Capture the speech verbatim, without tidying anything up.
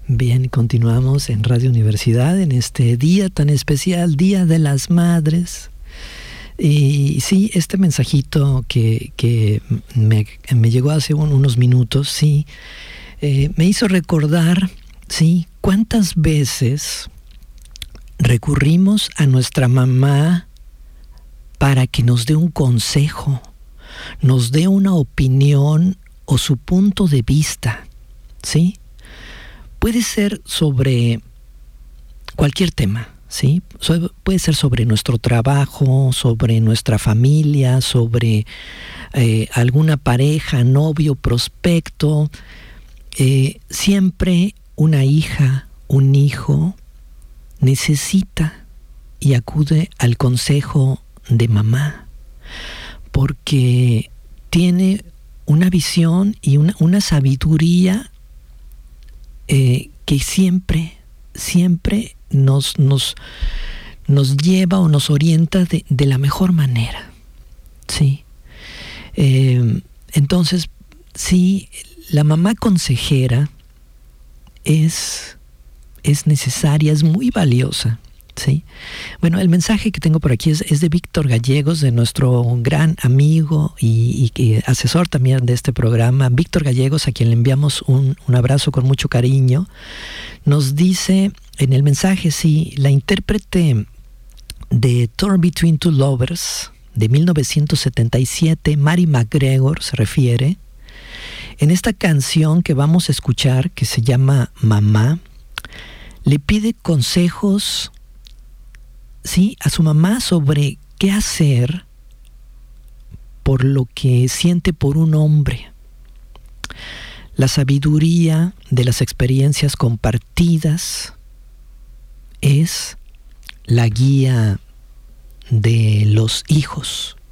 Bien, continuamos en Radio Universidad en este día tan especial, Día de las Madres. Y sí, este mensajito que, que me, me llegó hace un, unos minutos, sí, eh, me hizo recordar, sí, cuántas veces recurrimos a nuestra mamá para que nos dé un consejo, nos dé una opinión o su punto de vista, ¿sí? Puede ser sobre cualquier tema, ¿sí? So, puede ser sobre nuestro trabajo, sobre nuestra familia, sobre eh, alguna pareja, novio, prospecto. Eh, siempre una hija, un hijo necesita y acude al consejo de mamá, porque tiene una visión y una, una sabiduría Eh, que siempre, siempre nos, nos, nos lleva o nos orienta de, de la mejor manera, ¿sí? Eh, entonces, sí, la mamá consejera es, es necesaria, es muy valiosa, ¿sí? Bueno, el mensaje que tengo por aquí es, es de Víctor Gallegos, de nuestro gran amigo y, y, y asesor también de este programa. Víctor Gallegos, a quien le enviamos un, un abrazo con mucho cariño, nos dice en el mensaje, sí, la intérprete de Torn Between Two Lovers de mil novecientos setenta y siete, Mary McGregor se refiere, en esta canción que vamos a escuchar, que se llama Mamá, le pide consejos, sí, a su mamá sobre qué hacer por lo que siente por un hombre. La sabiduría de las experiencias compartidas es la guía de los hijos.